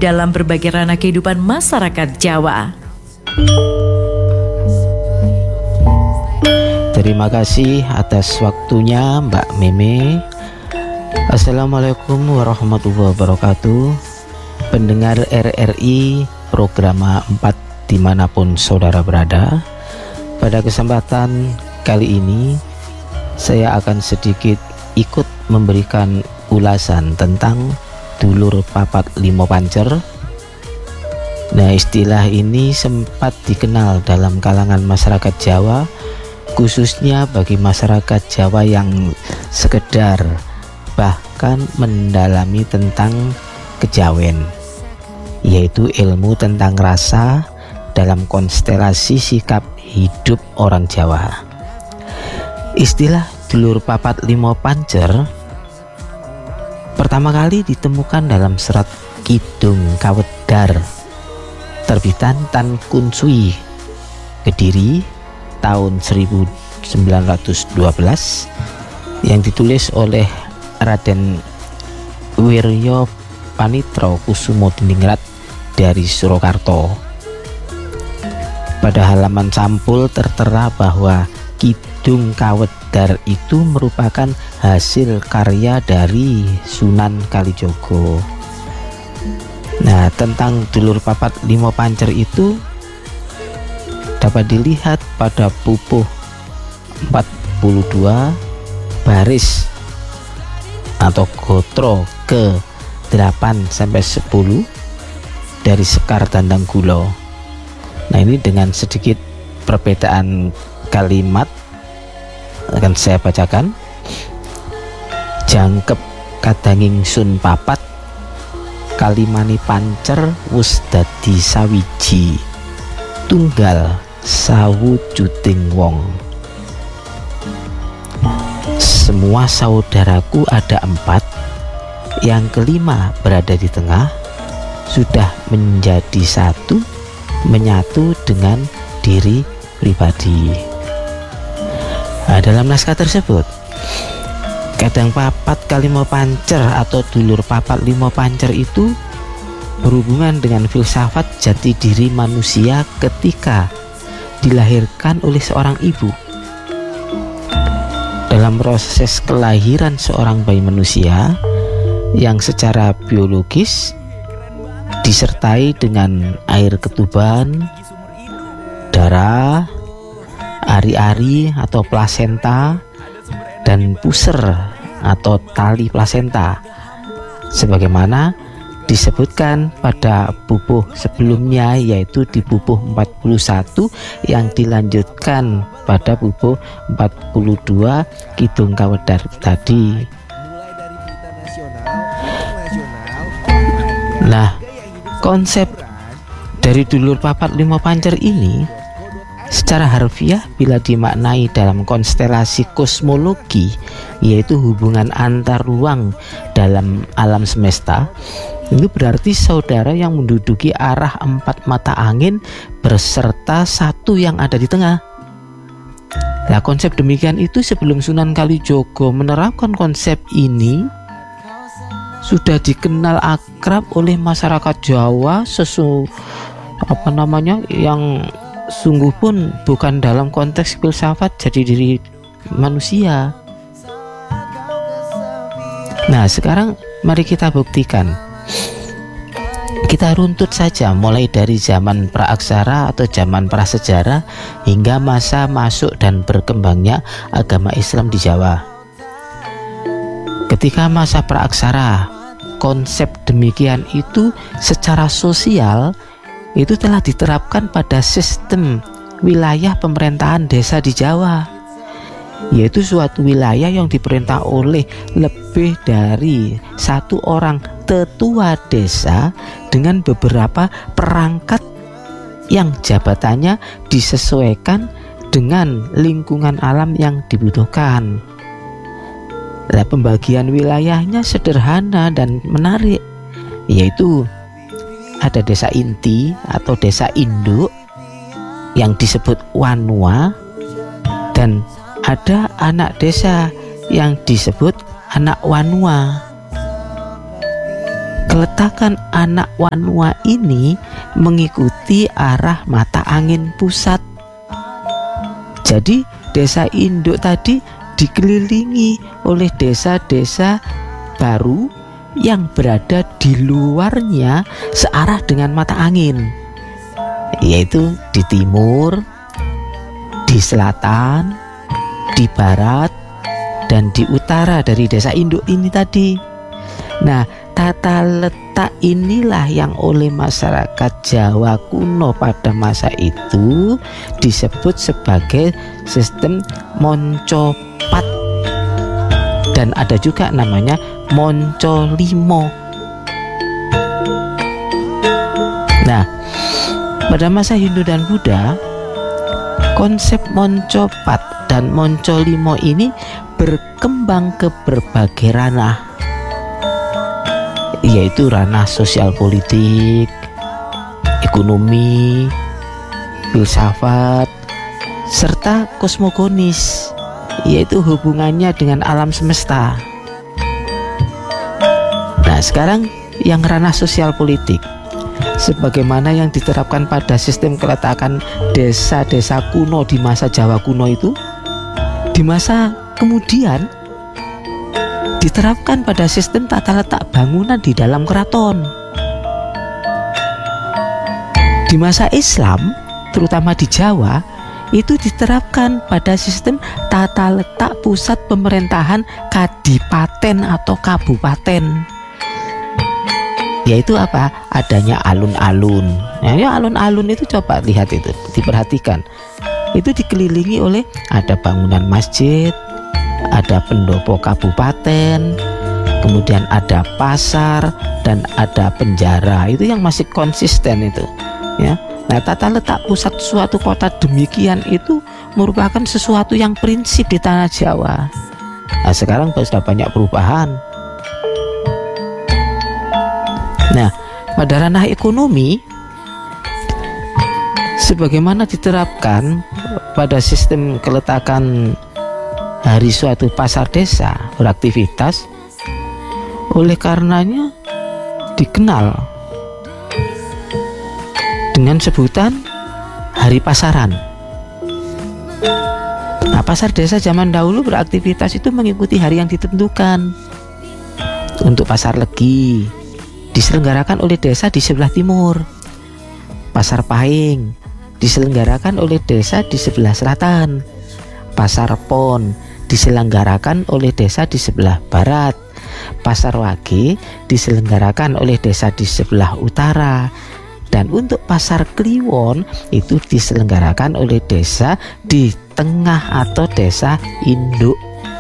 dalam berbagai ranah kehidupan masyarakat Jawa. Terima kasih atas waktunya Mbak Meme. Assalamualaikum warahmatullahi wabarakatuh. Pendengar RRI program 4 dimanapun saudara berada. Pada kesempatan kali ini saya akan sedikit ikut memberikan ulasan tentang dulur papat limo pancer. Nah, istilah ini sempat dikenal dalam kalangan masyarakat Jawa, khususnya bagi masyarakat Jawa yang sekedar bahkan mendalami tentang kejawen, yaitu ilmu tentang rasa dalam konstelasi sikap hidup orang Jawa. Istilah dulur papat limo pancer pertama kali ditemukan dalam serat Kidung Kawedar terbitan Tan Kun Sui, Kediri, tahun 1912, yang ditulis oleh Raden Wiryo Panitro Kusumo Diningrat dari Surakarta. Pada halaman sampul tertera bahwa Kidung Kawedar itu merupakan hasil karya dari Sunan Kalijogo. Nah, tentang dulur papat limo pancer itu dapat dilihat pada pupuh 42 baris atau gotro ke 8-10 dari Sekar Dandang Gulo. Nah, ini dengan sedikit perbedaan kalimat akan saya bacakan. Jangkep kadanging sun papat, kalimani pancer wus dadi sawiji, tunggal sawujuding wong. Semua saudaraku ada 4, yang kelima berada di tengah, sudah menjadi satu, menyatu dengan diri pribadi. Nah, dalam naskah tersebut, kadang papat kalimo pancer atau dulur papat limo pancer itu berhubungan dengan filsafat jati diri manusia ketika dilahirkan oleh seorang ibu. Dalam proses kelahiran seorang bayi manusia yang secara biologis disertai dengan air ketuban, darah, ari-ari atau plasenta, dan puser atau tali plasenta, sebagaimana disebutkan pada pupuh sebelumnya, yaitu di pupuh 41 yang dilanjutkan pada pupuh 42 Kidung Kawedar tadi. Nah, konsep dari dulur papat limo pancer ini secara harfiah bila dimaknai dalam konstelasi kosmologi, yaitu hubungan antar ruang dalam alam semesta, itu berarti saudara yang menduduki arah 4 mata angin berserta satu yang ada di tengah. Nah, konsep demikian itu sebelum Sunan Kalijogo menerapkan konsep ini sudah dikenal akrab oleh masyarakat Jawa yang sungguh pun bukan dalam konteks filsafat jati diri manusia. Nah, sekarang mari kita buktikan. Kita runtut saja mulai dari zaman praaksara atau zaman prasejarah hingga masa masuk dan berkembangnya agama Islam di Jawa. Ketika masa praaksara, konsep demikian itu secara sosial itu telah diterapkan pada sistem wilayah pemerintahan desa di Jawa, yaitu suatu wilayah yang diperintah oleh lebih dari satu orang tetua desa dengan beberapa perangkat yang jabatannya disesuaikan dengan lingkungan alam yang dibutuhkan. Nah, pembagian wilayahnya sederhana dan menarik, yaitu ada desa inti atau desa induk yang disebut wanua, dan ada anak desa yang disebut anak wanua. Keletakan anak Wanua ini mengikuti arah mata angin pusat. Jadi desa induk tadi dikelilingi oleh desa-desa baru yang berada di luarnya searah dengan mata angin, yaitu di timur, di selatan, di barat, dan di utara dari desa induk ini tadi. Nah, tata letak inilah yang oleh masyarakat Jawa kuno pada masa itu disebut sebagai sistem moncopat, dan ada juga namanya moncolimo. Nah, pada masa Hindu dan Buddha, konsep moncopat dan moncolimo ini berkembang ke berbagai ranah, yaitu ranah sosial politik, ekonomi, filsafat, serta kosmogonis, yaitu hubungannya dengan alam semesta. Nah, sekarang yang ranah sosial politik, sebagaimana yang diterapkan pada sistem keletakan desa-desa kuno di masa Jawa kuno itu, di masa kemudian diterapkan pada sistem tata letak bangunan di dalam keraton. Di masa Islam, terutama di Jawa, itu diterapkan pada sistem tata letak pusat pemerintahan kadipaten atau kabupaten, yaitu apa? Adanya alun-alun. Nah, ya alun-alun itu coba lihat, itu diperhatikan. Itu dikelilingi oleh ada bangunan masjid, ada pendopo kabupaten, kemudian ada pasar, dan ada penjara. Itu yang masih konsisten itu, ya. Nah, tata letak pusat suatu kota demikian itu merupakan sesuatu yang prinsip di tanah Jawa. Nah, sekarang sudah banyak perubahan. Nah, pada ranah ekonomi, sebagaimana diterapkan pada sistem keletakan hari suatu pasar desa beraktivitas, oleh karenanya dikenal dengan sebutan hari pasaran. Nah, pasar desa zaman dahulu beraktivitas itu mengikuti hari yang ditentukan. Untuk pasar Legi diselenggarakan oleh desa di sebelah timur, pasar Pahing diselenggarakan oleh desa di sebelah selatan, pasar Pon diselenggarakan oleh desa di sebelah barat, pasar Wage diselenggarakan oleh desa di sebelah utara, dan untuk pasar Kliwon itu diselenggarakan oleh desa di tengah atau desa induk.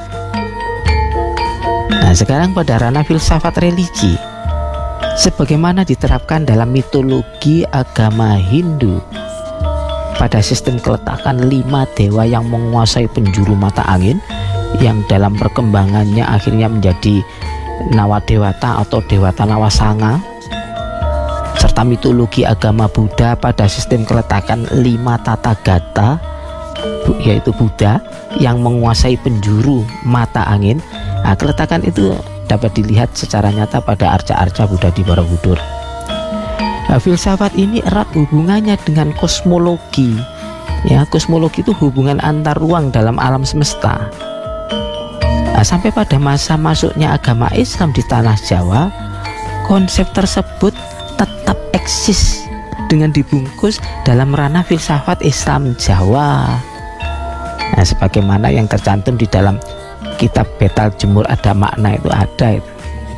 Nah, sekarang pada ranah filsafat religi, sebagaimana diterapkan dalam mitologi agama Hindu, pada sistem keletakan 5 dewa yang menguasai penjuru mata angin, yang dalam perkembangannya akhirnya menjadi Nawadewata atau Dewata Nawasanga, serta mitologi agama Buddha pada sistem keletakan 5 Tathagata, yaitu Buddha yang menguasai penjuru mata angin. Nah, keletakan itu dapat dilihat secara nyata pada arca-arca Buddha di Borobudur. Nah, filsafat ini erat hubungannya dengan kosmologi. Ya, kosmologi itu hubungan antar ruang dalam alam semesta. Nah, sampai pada masa masuknya agama Islam di tanah Jawa, konsep tersebut tetap eksis dengan dibungkus dalam ranah filsafat Islam Jawa. Nah, sebagaimana yang tercantum di dalam kitab Betal Jemur Ada Makna itu ada itu.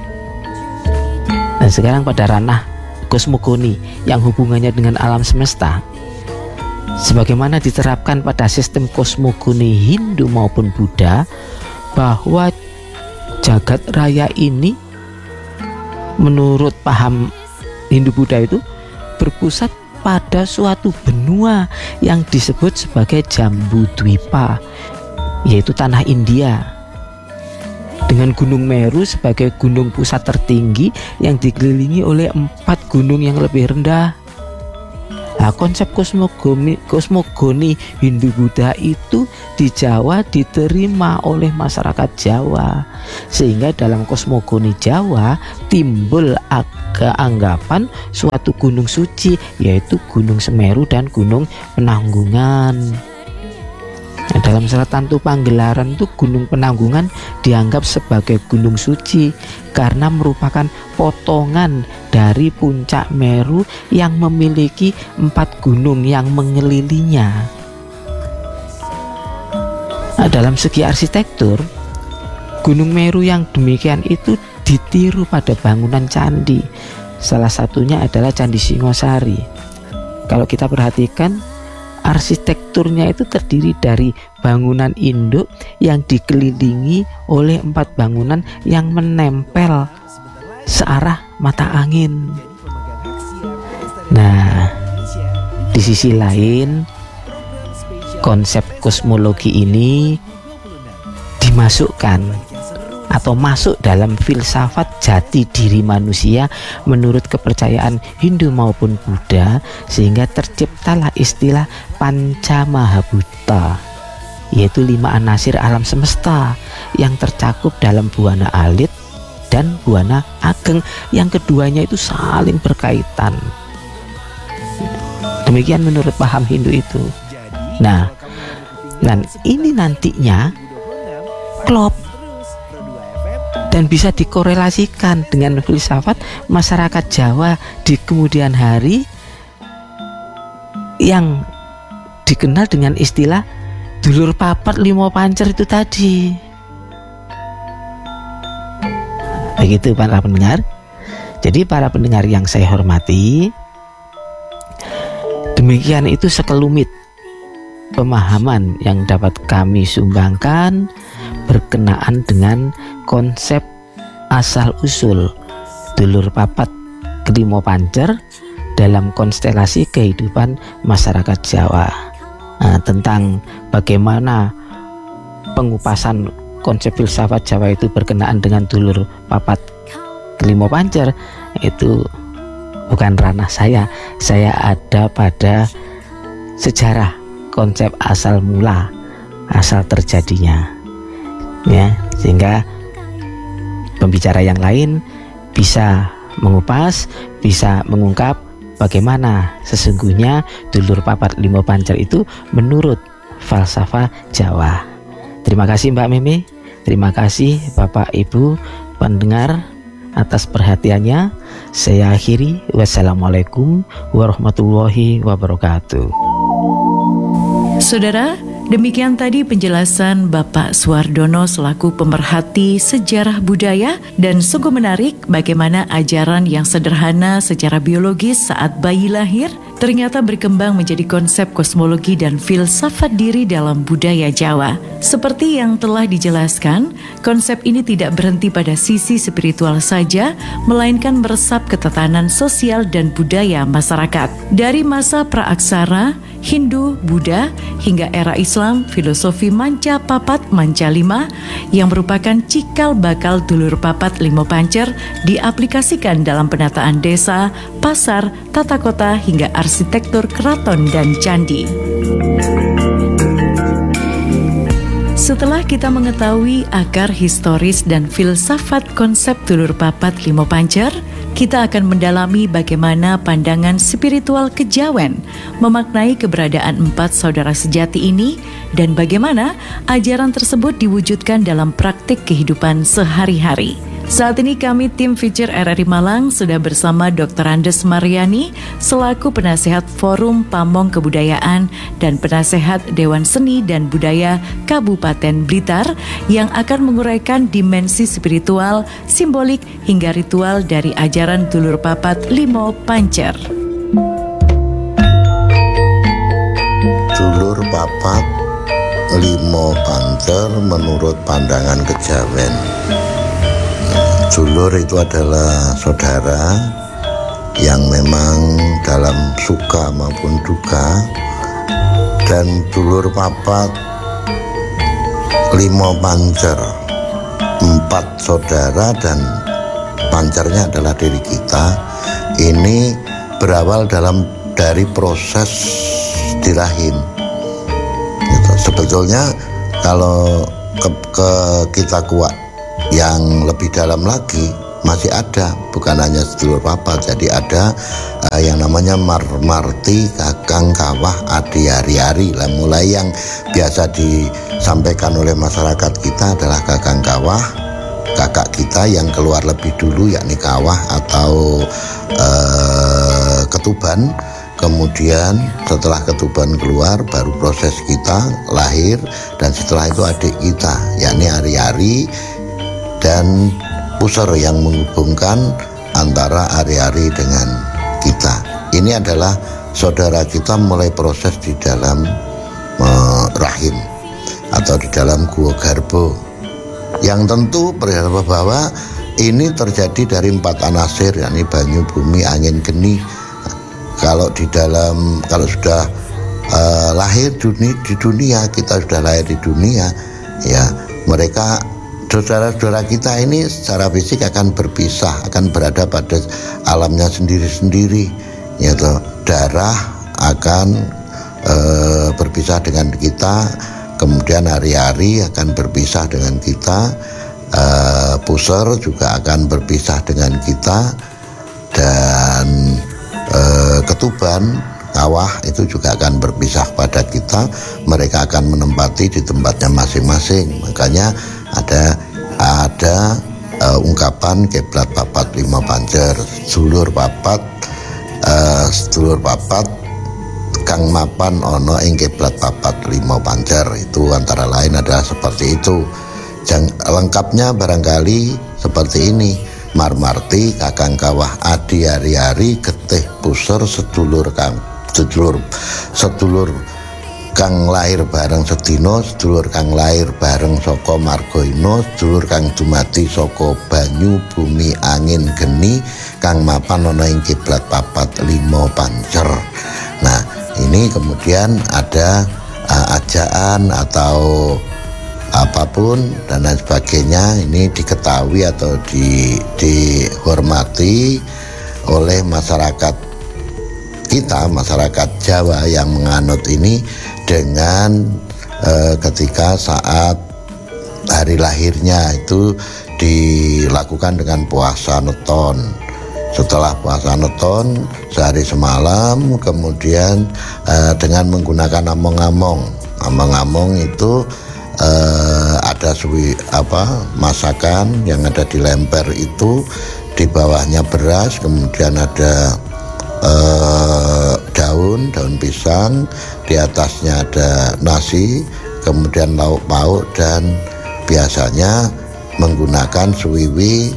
Nah, sekarang pada ranah kosmogoni yang hubungannya dengan alam semesta, sebagaimana diterapkan pada sistem kosmogoni Hindu maupun Buddha, bahwa jagat raya ini menurut paham Hindu Buddha itu berpusat pada suatu benua yang disebut sebagai Jambudwipa, yaitu tanah India, dengan Gunung Meru sebagai gunung pusat tertinggi yang dikelilingi oleh 4 gunung yang lebih rendah. Konsep kosmogoni Hindu Buddha itu di Jawa diterima oleh masyarakat Jawa, sehingga dalam kosmogoni Jawa timbul anggapan suatu gunung suci, yaitu Gunung Semeru dan Gunung Penanggungan. Nah, dalam salah satu panggelaran itu Gunung Penanggungan dianggap sebagai gunung suci karena merupakan potongan dari puncak Meru yang memiliki 4 gunung yang mengelilinginya. Nah, dalam segi arsitektur, Gunung Meru yang demikian itu ditiru pada bangunan candi. Salah satunya adalah Candi Singosari. Kalau kita perhatikan, arsitekturnya itu terdiri dari bangunan induk yang dikelilingi oleh 4 bangunan yang menempel searah mata angin. Nah, di sisi lain, konsep kosmologi ini dimasukkan atau masuk dalam filsafat jati diri manusia menurut kepercayaan Hindu maupun Buddha, sehingga terciptalah istilah Panca Mahabhuta, yaitu 5 anasir alam semesta yang tercakup dalam Buana Alit dan Buana Ageng, yang keduanya itu saling berkaitan. Demikian menurut paham Hindu itu. Nah, dan ini nantinya klop dan bisa dikorelasikan dengan filsafat masyarakat Jawa di kemudian hari yang dikenal dengan istilah dulur papat limo pancer itu tadi. Begitu para pendengar. Jadi para pendengar yang saya hormati, demikian itu sekelumit pemahaman yang dapat kami sumbangkan berkenaan dengan konsep asal-usul dulur papat kelima pancer dalam konstelasi kehidupan masyarakat Jawa. Nah, tentang bagaimana pengupasan konsep filsafat Jawa itu berkenaan dengan dulur papat kelima pancer, itu bukan ranah saya. Saya ada pada sejarah konsep asal mula, asal terjadinya, ya, sehingga pembicara yang lain bisa mengupas, bisa mengungkap bagaimana sesungguhnya dulur papat limo pancer itu menurut falsafah Jawa. Terima kasih Mbak Meme, terima kasih Bapak Ibu pendengar atas perhatiannya. Saya akhiri, wassalamualaikum warahmatullahi wabarakatuh. Saudara, demikian tadi penjelasan Bapak Suwardono selaku pemerhati sejarah budaya, dan sungguh menarik bagaimana ajaran yang sederhana secara biologis saat bayi lahir ternyata berkembang menjadi konsep kosmologi dan filsafat diri dalam budaya Jawa. Seperti yang telah dijelaskan, konsep ini tidak berhenti pada sisi spiritual saja, melainkan meresap ke tatanan sosial dan budaya masyarakat. Dari masa praaksara, Hindu, Buddha, hingga era Islam, filosofi manca papat manca lima yang merupakan cikal bakal dulur papat limo pancer diaplikasikan dalam penataan desa, pasar, tata kota, hingga arsitektur keraton dan candi. Setelah kita mengetahui akar historis dan filsafat konsep dulur papat limo pancer, kita akan mendalami bagaimana pandangan spiritual Kejawen memaknai keberadaan 4 saudara sejati ini dan bagaimana ajaran tersebut diwujudkan dalam praktik kehidupan sehari-hari. Saat ini kami tim Feature RRI Malang sudah bersama Dr. Andes Mariani selaku penasehat Forum Pamong Kebudayaan dan penasehat Dewan Seni dan Budaya Kabupaten Blitar yang akan menguraikan dimensi spiritual, simbolik hingga ritual dari ajaran dulur papat limo pancer. Dulur papat limo pancer menurut pandangan Kejawen. Dulur itu adalah saudara yang memang dalam suka maupun duka, dan dulur papat limo pancer, 4 saudara dan pancernya adalah diri kita. Ini berawal dalam dari proses di rahim gitu. Sebetulnya kalau kita kuat yang lebih dalam lagi masih ada, bukan hanya sedulur papat. Jadi ada yang namanya marmarti, kakang kawah, adi ari-ari lah. Mulai yang biasa disampaikan oleh masyarakat kita adalah kakang kawah, kakak kita yang keluar lebih dulu yakni kawah atau ketuban. Kemudian setelah ketuban keluar baru proses kita lahir, dan setelah itu adik kita yakni ari-ari dan pusar yang menghubungkan antara ari-ari dengan kita. Ini adalah saudara kita mulai proses di dalam rahim atau di dalam gua garbo. Yang tentu bahwa ini terjadi dari 4 anasir, yakni banyu, bumi, angin, geni. Kalau sudah lahir di dunia, kita sudah lahir di dunia, ya mereka saudara-saudara kita ini secara fisik akan berpisah, akan berada pada alamnya sendiri-sendiri, yaitu darah akan berpisah dengan kita, kemudian hari-hari akan berpisah dengan kita, pusar juga akan berpisah dengan kita, dan ketuban kawah itu juga akan berpisah pada kita. Mereka akan menempati di tempatnya masing-masing. Makanya ada ungkapan keblat papat 5 pancer, sedulur papat kang mapan ono ing keblat papat 5 pancer. Itu antara lain adalah seperti itu. Lengkapnya barangkali seperti ini: marmarti, kakang kawah, adi ari-ari, getih pusar, sedulur kang lahir bareng sedina, sedulur kang lahir bareng saka margaina, sedulur kang dumati saka banyu, bumi, angin, geni, kang mapan ana ing kiblat papat 5 pancer. Nah, ini kemudian ada ajaan atau apapun dan lain sebagainya, ini diketahui atau dihormati oleh masyarakat kita, masyarakat Jawa yang menganut ini, dengan ketika saat hari lahirnya itu dilakukan dengan puasa neton. Setelah puasa neton sehari semalam, kemudian dengan menggunakan among-among. Among-among itu ada masakan yang ada di lemper itu, di bawahnya beras, kemudian ada daun pisang, di atasnya ada nasi, kemudian lauk pauk, dan biasanya menggunakan suwiwi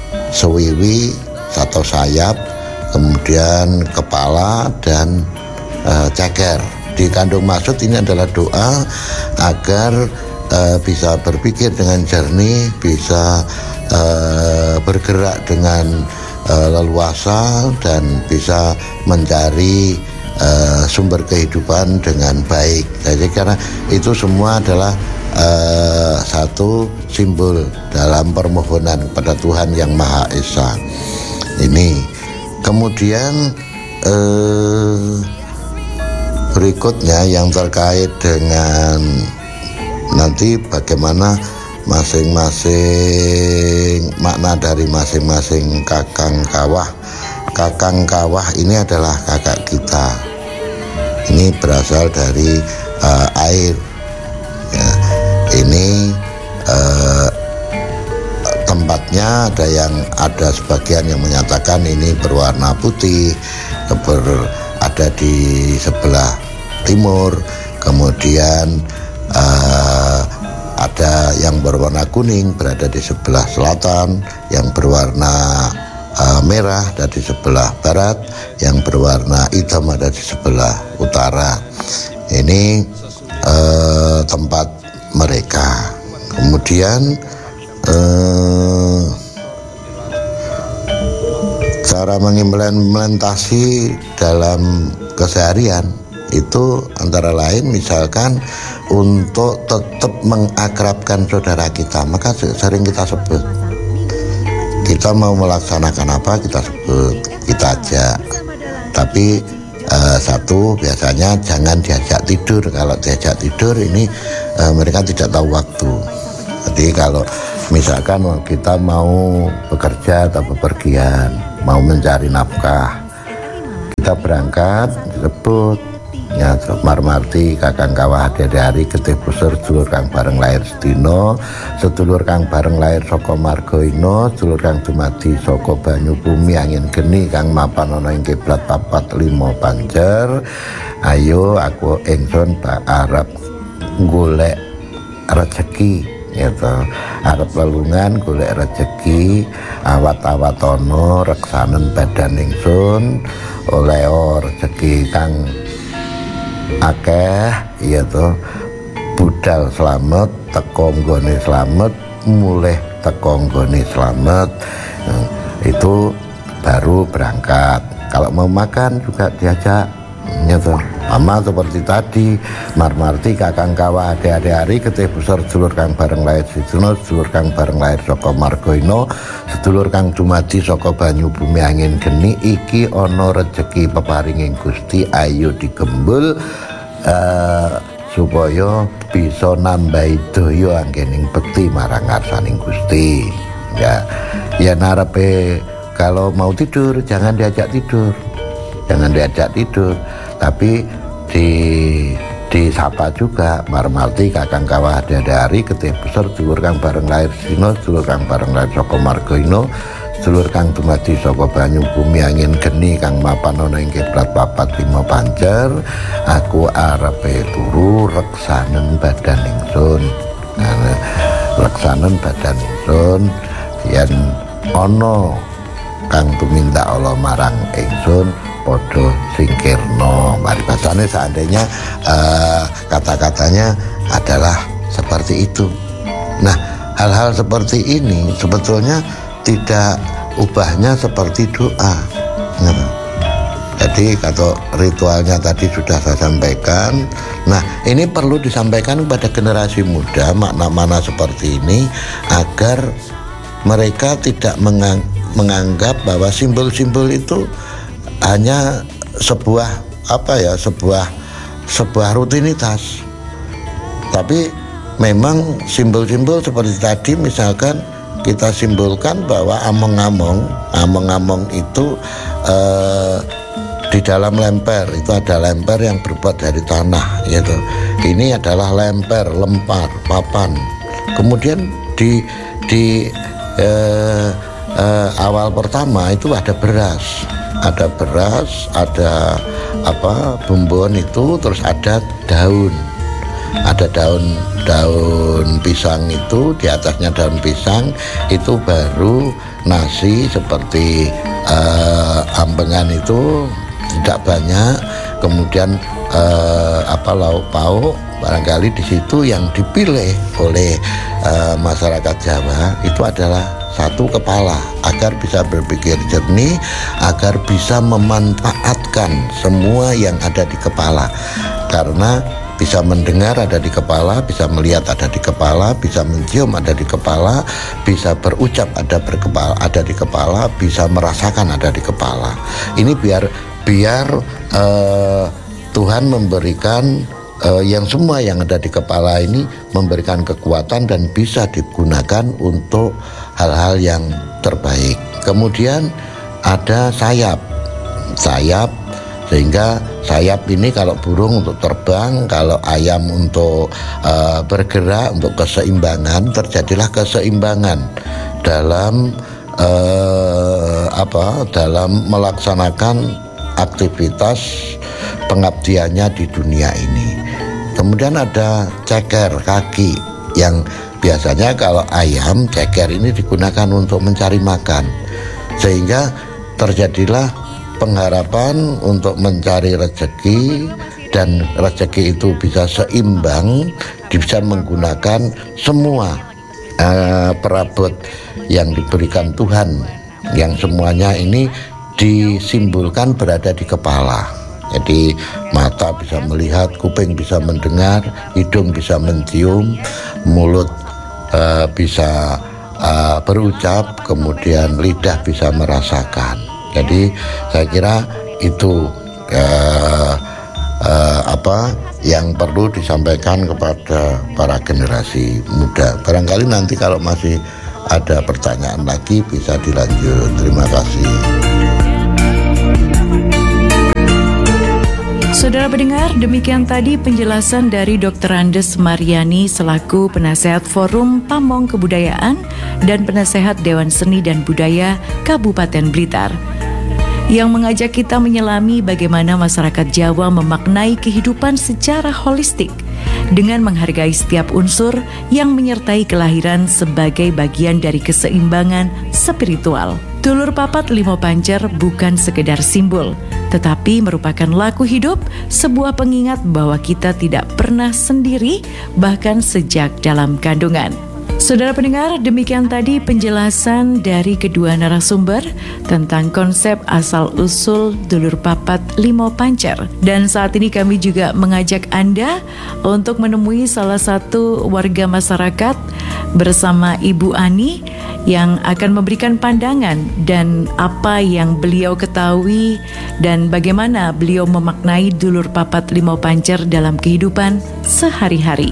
atau sayap, kemudian kepala dan ceker. Dikandung maksud ini adalah doa agar bisa berpikir dengan jernih, bisa bergerak dengan leluasa, dan bisa mencari sumber kehidupan dengan baik. Jadi karena itu semua adalah satu simbol dalam permohonan kepada Tuhan Yang Maha Esa. Ini kemudian berikutnya yang terkait dengan nanti bagaimana masing-masing makna dari masing-masing kakang kawah. Kakang kawah ini adalah kakak kita. Ini berasal dari air. Ya, ini tempatnya ada sebagian yang menyatakan ini berwarna putih, ada di sebelah timur, kemudian ada yang berwarna kuning berada di sebelah selatan, yang berwarna merah ada di sebelah barat, yang berwarna hitam ada di sebelah utara. Ini tempat mereka. Kemudian cara mengimplementasi dalam keseharian itu antara lain misalkan untuk tetap mengakrabkan saudara kita, maka sering kita sebut. Kita mau melaksanakan apa kita sebut, kita ajak. Tapi Satu, biasanya jangan diajak tidur. Kalau diajak tidur ini mereka tidak tahu waktu. Jadi kalau misalkan kita mau bekerja atau bepergian, mau mencari nafkah, kita berangkat disebut ya marmarti kakang kawah hari getih pusur sedulur kang bareng lair sedina, sedulur kang bareng lair saka marga ina, sedulur kang dumadi saka banyu bumi angin geni kang mapan ana ing kiblat papat 5 panjer. Ayo aku ingsun arep golek rezeki gitu, arep lelungan golek rezeki, awat-awatono reksanen badan ingsun oleh rezeki kang akeh iya toh, budal slamet teko nggone slamet, mulih teko nggone slamet. Itu baru berangkat. Kalau mau makan juga diajak gitu. Sama seperti tadi, marmarti kakang kawah hari getih besar sedulur kang bareng lair sidina, sedulur kang bareng lair saka marga ina, sedulur kang dumadi saka banyu bumi angin geni, iki ana rejeki peparinging Gusti, ayo digembul supaya bisa nambahi daya anggening bekti marang ngarsaning Gusti. Ya narepe kalau mau tidur jangan diajak tidur. Jangan diajak tidur, tapi disapa juga marmarti kakang kawah hari getih besar sedulur kang bareng lair sidina, sedulur kang bareng lair saka marga ina, sedulur kang dumadi saka banyu bumi angin geni kang mapan ana ing kiblat papat 5 panjer. Aku arepe turu reksanen badan ingsun. Reksanen badan ingsun yen ana kang tumindak Allah marang ingsun podo singkirno. Mari bahasane seandainya kata-katanya adalah seperti itu. Nah, hal-hal seperti ini sebetulnya tidak ubahnya seperti doa. Jadi kalau ritualnya tadi sudah saya sampaikan. Nah, ini perlu disampaikan kepada generasi muda makna-makna seperti ini agar mereka tidak menganggap bahwa simbol-simbol itu hanya sebuah rutinitas. Tapi memang simbol-simbol seperti tadi, misalkan kita simbolkan bahwa among-among itu di dalam lemper itu ada lemper yang berbuat dari tanah gitu. Ini adalah lempar, papan. Kemudian di awal pertama itu ada beras, ada bumbon itu, terus ada daun pisang itu, di atasnya daun pisang itu baru nasi seperti ambengan itu tidak banyak, kemudian lauk pauk barangkali di situ yang dipilih oleh masyarakat Jawa itu adalah satu kepala, agar bisa berpikir jernih, agar bisa memanfaatkan semua yang ada di kepala. Karena bisa mendengar ada di kepala, bisa melihat ada di kepala, bisa mencium ada di kepala, bisa berucap ada di kepala, bisa merasakan ada di kepala. Ini biar Tuhan memberikan yang semua yang ada di kepala ini memberikan kekuatan dan bisa digunakan untuk hal-hal yang terbaik. Kemudian ada sayap, sehingga sayap ini kalau burung untuk terbang, kalau ayam untuk bergerak, untuk keseimbangan. Terjadilah keseimbangan dalam dalam melaksanakan aktivitas pengabdiannya di dunia ini. Kemudian ada ceker kaki, yang biasanya kalau ayam ceker ini digunakan untuk mencari makan, sehingga terjadilah pengharapan untuk mencari rezeki, dan rezeki itu bisa seimbang, bisa menggunakan semua perabot yang diberikan Tuhan, yang semuanya ini disimbolkan berada di kepala. Jadi mata bisa melihat, kuping bisa mendengar, hidung bisa mencium, mulut bisa berucap, kemudian lidah bisa merasakan. Jadi saya kira itu yang perlu disampaikan kepada para generasi muda. Barangkali nanti kalau masih ada pertanyaan lagi bisa dilanjut. Terima kasih. Saudara pendengar, demikian tadi penjelasan dari Dr. Andes Mariani selaku penasehat Forum Pamong Kebudayaan dan penasehat Dewan Seni dan Budaya Kabupaten Blitar, yang mengajak kita menyelami bagaimana masyarakat Jawa memaknai kehidupan secara holistik dengan menghargai setiap unsur yang menyertai kelahiran sebagai bagian dari keseimbangan spiritual. Dulur papat limo pancer bukan sekedar simbol, tetapi merupakan laku hidup, sebuah pengingat bahwa kita tidak pernah sendiri bahkan sejak dalam kandungan. Saudara pendengar, demikian tadi penjelasan dari kedua narasumber tentang konsep asal-usul dulur papat limo pancer. Dan saat ini kami juga mengajak Anda untuk menemui salah satu warga masyarakat bersama Ibu Ani yang akan memberikan pandangan dan apa yang beliau ketahui dan bagaimana beliau memaknai dulur papat limo pancer dalam kehidupan sehari-hari.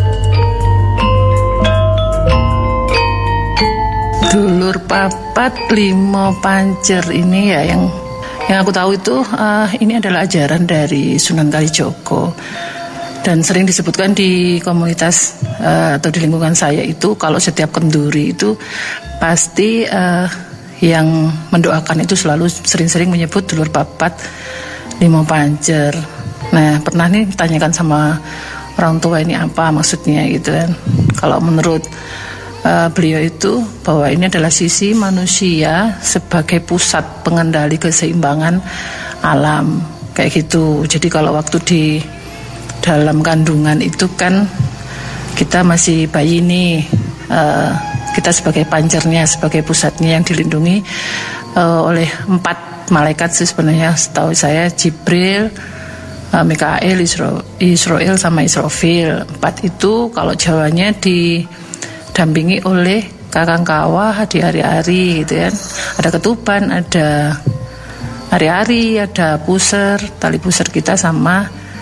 Dulur papat limo pancer ini ya yang aku tahu itu ini adalah ajaran dari Sunan Kalijogo dan sering disebutkan di komunitas atau di lingkungan saya itu kalau setiap kenduri itu pasti yang mendoakan itu selalu sering-sering menyebut dulur papat limo pancer. Nah, pernah nih tanyakan sama orang tua ini apa maksudnya gitu kan. Kalau menurut beliau itu bahwa ini adalah sisi manusia sebagai pusat pengendali keseimbangan alam kayak gitu. Jadi kalau waktu di dalam kandungan itu kan kita masih bayi nih, kita sebagai pancernya, sebagai pusatnya yang dilindungi oleh 4 malaikat sih sebenarnya setahu saya, Jibril, Mikael, Israel sama Israfil. 4 itu kalau Jawanya didampingi oleh kakang kawah di hari-hari gitu kan. Ada ketuban, ada hari-hari, ada puser, tali puser kita sama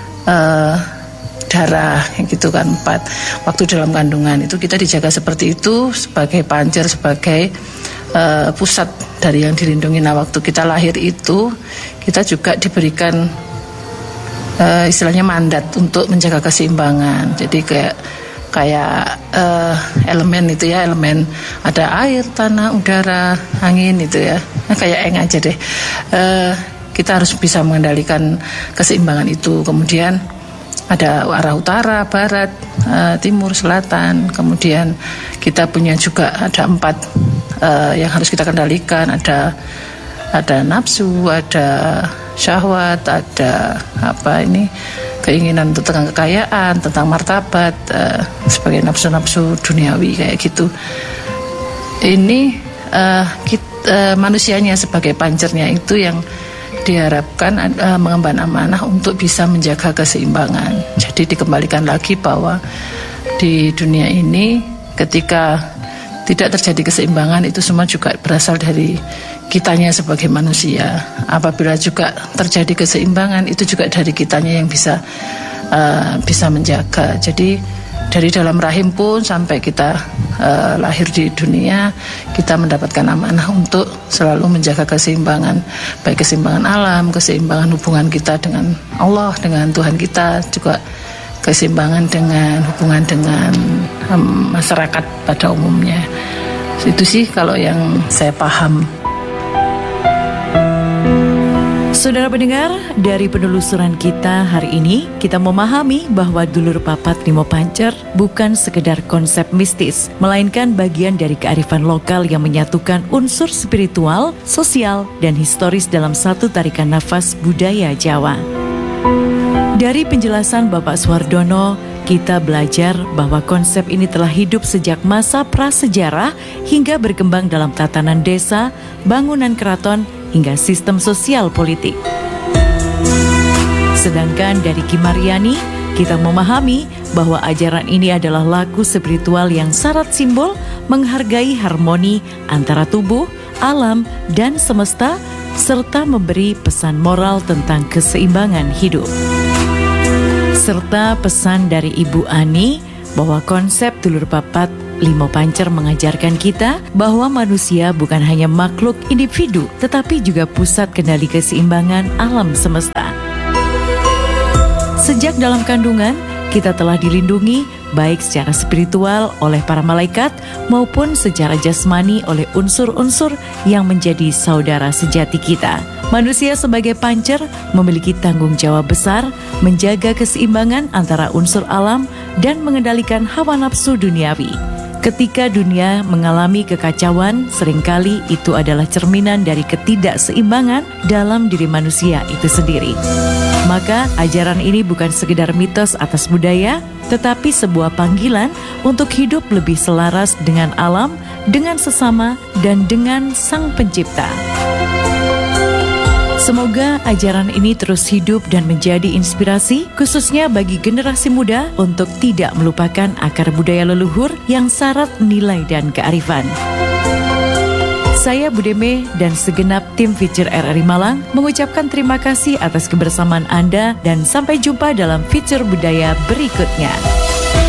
darah gitu kan. 4 waktu dalam kandungan itu kita dijaga seperti itu sebagai pancer, sebagai pusat dari yang dilindungi. Nah, waktu kita lahir itu kita juga diberikan istilahnya mandat untuk menjaga keseimbangan. Jadi kayak elemen itu ya, elemen ada air, tanah, udara, angin itu ya. Nah, kayak eng aja deh. Kita harus bisa mengendalikan keseimbangan itu. Kemudian ada arah utara, barat, timur, selatan. Kemudian kita punya juga ada 4 yang harus kita kendalikan. Ada nafsu, ada syahwat, ada keinginan tentang kekayaan, tentang martabat, sebagai nafsu-nafsu duniawi kayak gitu. Ini manusianya sebagai pancernya itu yang diharapkan mengemban amanah untuk bisa menjaga keseimbangan. Jadi dikembalikan lagi bahwa di dunia ini ketika tidak terjadi keseimbangan itu semua juga berasal dari kitanya sebagai manusia. Apabila juga terjadi keseimbangan itu juga dari kitanya yang bisa menjaga. Jadi dari dalam rahim pun sampai kita lahir di dunia, kita mendapatkan amanah untuk selalu menjaga keseimbangan, baik keseimbangan alam, keseimbangan hubungan kita dengan Allah, dengan Tuhan kita, juga keseimbangan dengan hubungan dengan masyarakat pada umumnya. Itu sih kalau yang saya paham. Saudara pendengar, dari penelusuran kita hari ini, kita memahami bahwa dulur papat limo pancer bukan sekedar konsep mistis, melainkan bagian dari kearifan lokal yang menyatukan unsur spiritual, sosial, dan historis dalam satu tarikan nafas budaya Jawa. Dari penjelasan Bapak Suwardono, kita belajar bahwa konsep ini telah hidup sejak masa prasejarah hingga berkembang dalam tatanan desa, bangunan keraton, hingga sistem sosial politik. Sedangkan dari Ki Mariani, kita memahami bahwa ajaran ini adalah laku spiritual yang syarat simbol menghargai harmoni antara tubuh, alam, dan semesta, serta memberi pesan moral tentang keseimbangan hidup. Serta pesan dari Ibu Ani bahwa konsep Dulur Papat Limo Pancer mengajarkan kita bahwa manusia bukan hanya makhluk individu, tetapi juga pusat kendali keseimbangan alam semesta. Sejak dalam kandungan, kita telah dilindungi baik secara spiritual oleh para malaikat maupun secara jasmani oleh unsur-unsur yang menjadi saudara sejati kita. Manusia sebagai pancer memiliki tanggung jawab besar menjaga keseimbangan antara unsur alam dan mengendalikan hawa nafsu duniawi. Ketika dunia mengalami kekacauan, seringkali itu adalah cerminan dari ketidakseimbangan dalam diri manusia itu sendiri. Maka ajaran ini bukan sekedar mitos atas budaya, tetapi sebuah panggilan untuk hidup lebih selaras dengan alam, dengan sesama, dan dengan Sang Pencipta. Semoga ajaran ini terus hidup dan menjadi inspirasi, khususnya bagi generasi muda untuk tidak melupakan akar budaya leluhur yang syarat nilai dan kearifan. Saya Budeme dan segenap tim Feature RRI Malang mengucapkan terima kasih atas kebersamaan Anda dan sampai jumpa dalam Feature Budaya berikutnya.